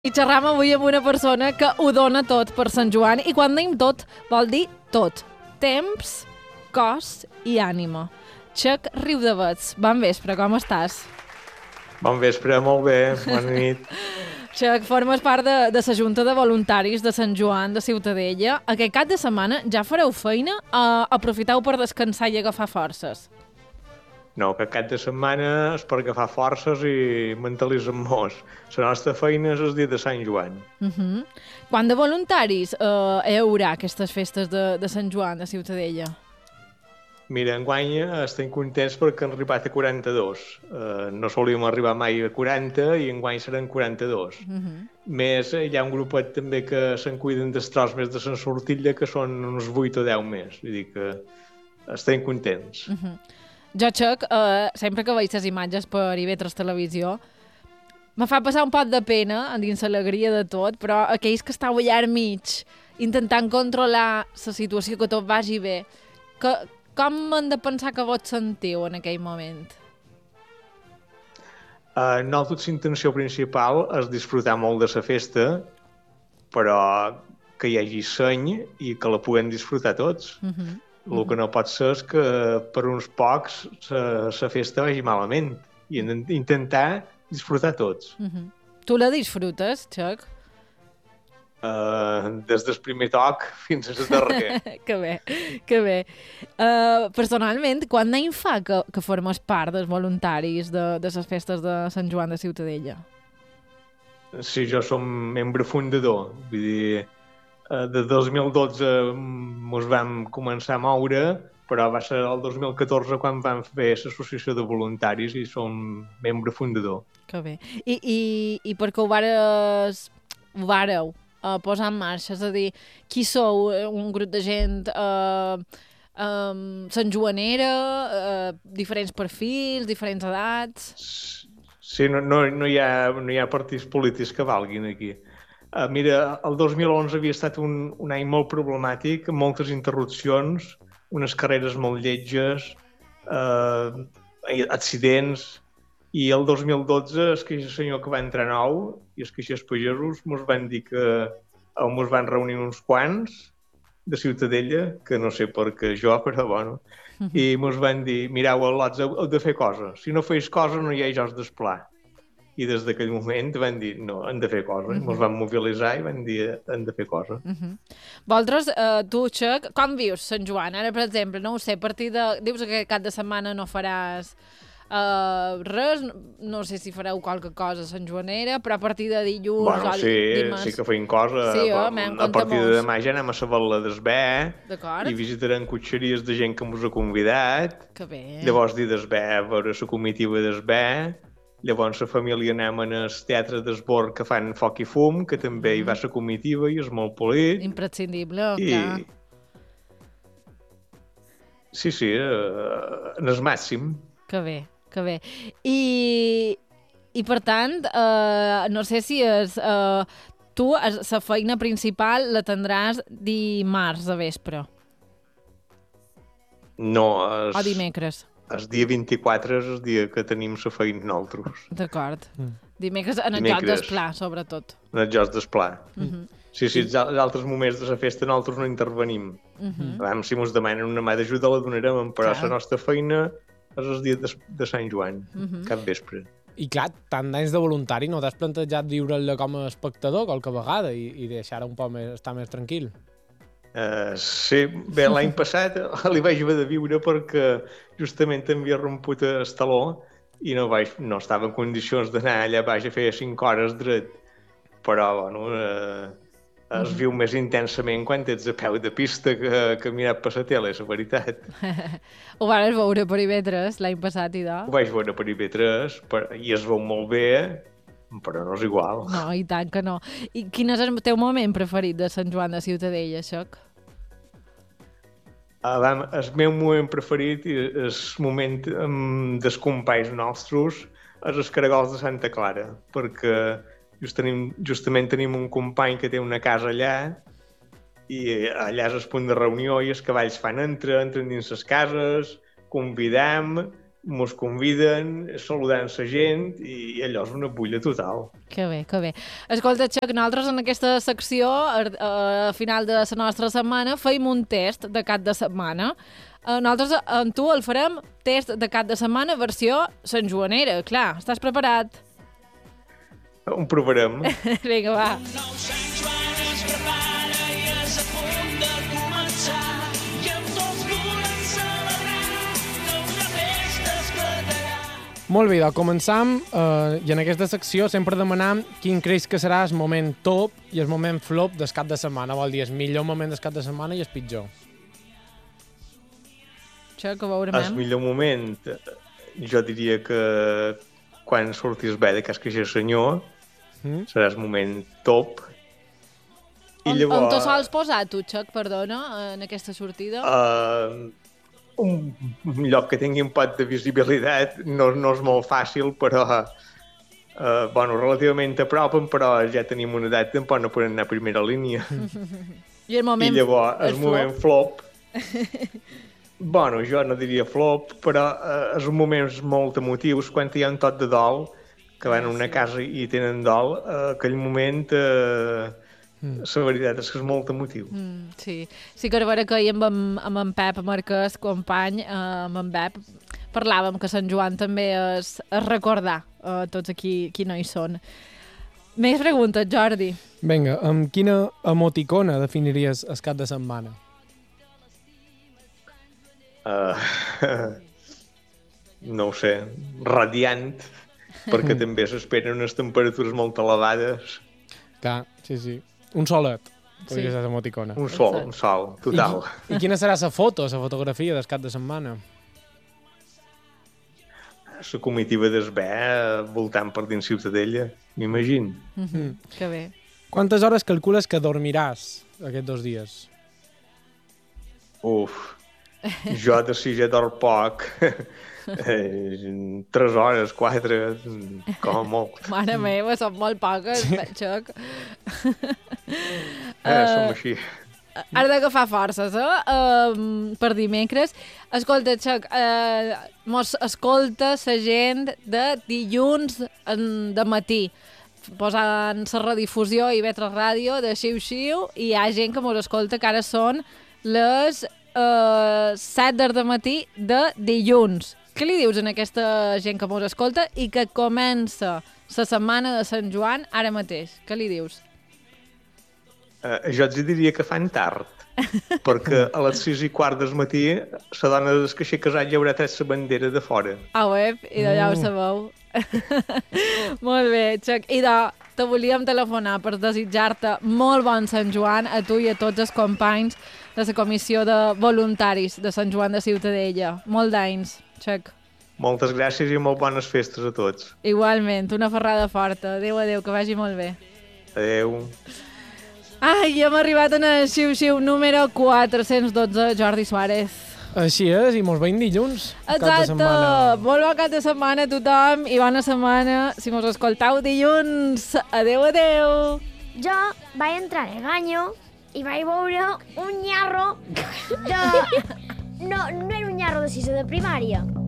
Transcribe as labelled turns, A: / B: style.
A: I xerram avui amb una persona que ho dona tot per Sant Joan i quan diem tot vol dir tot. Temps, cos i ànima. Xac Riudavets, bon vespre, com estàs?
B: Bon vespre, molt bé, bona nit.
A: Xac, formes part de la Junta de Voluntaris de Sant Joan de Ciutadella. Aquest cap de setmana ja fareu feina o aprofiteu per descansar i agafar forces?
B: No, que cap de setmana és per agafar forces i mentalitzar-nos. La nostra feina és el dia de Sant Joan.
A: Quant de voluntaris hi haurà aquestes festes de Sant Joan de Ciutadella?
B: Mira, enguany estem contents perquè han arribat a 42. No solíem arribar mai a 40 i enguany seran 42. Més, hi ha un grupet també que se'n cuiden dels tros més de Sant Sortilla, que són uns 8 o 10 més. Vull dir que estem contents.
A: Jo, Xac, sempre que veig les imatges per IB3 Televisió, me fa passar un poc de pena dins l'alegria de tot, però aquells que estàu allà al mig, intentant controlar la situació, que tot vagi bé, com hem de pensar que vos sentiu en aquell moment?
B: Nosaltres la intenció principal és disfrutar molt de la festa, però que hi hagi seny i que la puguem disfrutar tots. El que no pot ser és que per uns pocs la festa vagi malament i intentar disfrutar tots.
A: Tu la disfrutes, Xac?
B: Des del primer toc fins al darrer.
A: Que bé, que bé. Personalment, quant d'any fa que formes part dels voluntaris de les festes de Sant Joan de Ciutadella?
B: Sí, jo som membre fundador. Vull dir, de 2012 ens vam començar a moure, però va ser el 2014 quan vam fer l'associació de voluntaris i som membre fundador.
A: Que bé. I perquè ho vareu posar en marxa, és a dir, qui sou? Un grup de gent santjoanera, diferents perfils, diferents edats?
B: Sí, no hi ha partits polítics que valguin aquí. Mira, el 2011 havia estat un any molt problemàtic, amb moltes interrupcions, unes carreres molt lletges, accidents, i el 2012 el queixer senyor que va entrar nou i els queixers pagesos ens van dir que ens van reunir uns quants de Ciutadella, que no sé per què jo, però bueno, i ens van dir, mireu, al·lots, heu de fer coses. Si no feis coses no hi ha jocs d'esplà. I des d'aquell moment van dir, no, hem de fer coses. Ens vam mobilitzar i van dir, hem de fer coses.
A: Vosaltres, tu, Xac, com vius Sant Joan? Ara, per exemple, no ho sé, a partir de... Dius que cap de setmana no faràs res, no sé si fareu qualque cosa santjoanera, però a partir de dilluns...
B: Bueno, sí que feim coses.
A: Sí,
B: a partir de demà ja anem a la Val·la d'Esbé i visitarem cotxeries de gent que ens ha convidat.
A: Que bé.
B: Llavors, dir d'Esbé, a veure la comitiva d'Esbé. Llavors la família anem al teatre d'Esbord que fan foc i fum, que també hi va la comitiva i és molt polit.
A: Imprescindible, clar.
B: Sí, en el màxim.
A: Que bé, que bé. I per tant, no sé si tu la feina principal la tindràs dimarts a vespre.
B: No,
A: o dimecres.
B: El dia 24 és el dia que tenim la feina nosaltres.
A: D'acord. Dimecres en el joc d'esplà, sobretot.
B: En el joc d'esplà. Sí, els altres moments de la festa nosaltres no intervenim. Si ens demanen una mà d'ajuda la donarem, però la nostra feina és el dia de Sant Joan, cap vespre.
C: I clar, tant d'anys de voluntari, no t'has plantejat viure-la com a espectador qualque vegada i deixar un poc estar més tranquil?
B: Sí, bé, l'any passat li vaig haver de viure perquè justament havia romput el taló i no estava en condicions d'anar allà baix a fer 5 hores dret. Però, bueno, es viu més intensament quan ets a peu de pista que mirat per la tele, és la veritat.
A: Ho vas veure per IB3 l'any passat, idò?
B: Ho vaig veure per IB3 i es veu molt bé, però no és igual.
A: No, i tant que no. I quin és el teu moment preferit de Sant Joan de Ciutadella, Xac?
B: El meu moment preferit és el moment dels companys nostres, és els caragols de Santa Clara, perquè justament tenim un company que té una casa allà i allà és el punt de reunió i els cavalls fan entren dins les cases, convidem mos conviden, saludant la gent i allò és una bulla total.
A: Que bé, que bé. Escolta, Xuc, nosaltres en aquesta secció, a final de la nostra setmana, feim un test de cap de setmana. Nosaltres amb tu el farem test de cap de setmana versió santjoanera. Clar, estàs preparat?
B: Ho provarem.
A: Vinga, va.
C: Molt bé, doncs començam i en aquesta secció sempre demanam quin creus que serà el moment top i el moment flop del cap de setmana. Vol dir, el millor moment del cap de setmana i el pitjor.
A: Això que veurem.
B: El millor moment, jo diria que quan sortis bé de cas que ja senyor, serà el moment top. I llavors,
A: on te sols posar, tu, Xuc, perdona, en aquesta sortida?
B: Un lloc que tingui un pot de visibilitat no és molt fàcil, però relativament a prop, però ja tenim una edat en no podem anar a primera línia.
A: I
B: llavors, el moment flop, jo no diria flop, però és un moments molt emotius quan hi ha un tot de dol, que van a una casa i tenen dol, aquell moment... La veritat és que és molt emotiu.
A: Sí que era vera que ahir amb en Pep Marquès, company, amb en Pep, parlàvem que Sant Joan també és recordar tots aquí qui no hi són. Més preguntes, Jordi.
C: Vinga, amb quina emoticona definiries el cap de setmana?
B: No ho sé, radiant, perquè també s'esperen unes temperatures molt elevades.
C: Clar, sí. Un solet, podria ser emoticona.
B: Un sol, total.
C: I quina serà la fotografia del cap de setmana?
B: La comitiva d'Esbé voltant per dins Ciutadella, m'imagino.
A: Que bé.
C: Quantes hores calcules que dormiràs aquests 2 dies?
B: Jo de si ja dorm poc, 3 hores, 4, com a molt.
A: Mare meva, són molt poques, Xuc.
B: Som així.
A: Has d'agafar forces, per dimecres. Escolta, Xuc, mos escolta la gent de dilluns de matí, posant la redifusió i Vetre Ràdio de Xiu-Xiu, i hi ha gent que mos escolta que ara són les 7 del matí de dilluns. Què li dius a aquesta gent que mos escolta i que comença la setmana de Sant Joan ara mateix? Què li dius?
B: Jo els diria que fan tard, perquè a les 6:15 del matí la dona del caixer casat ja haurà tret la bandera de fora.
A: I d'allà ho sabeu. Molt bé, Xuc. I te volíem telefonar per desitjar-te molt bon Sant Joan a tu i a tots els companys de la Comissió de Voluntaris de Sant Joan de Ciutadella. Molt d'anys, Xuc.
B: Moltes gràcies i molt bones festes a tots.
A: Igualment, una ferrada forta. Adéu, que vagi molt bé.
B: Adéu.
A: Ai, hem arribat en el xiu-xiu número 412, Jordi Suárez.
C: Així és, i mos veiem dilluns.
A: Exacte, molt bon cap de setmana a tothom i bona setmana si mos escoltau dilluns. Adéu.
D: Jo vaig entrar en el baño i vaig veure un nyarro de... No era un nyarro de sisè de primària.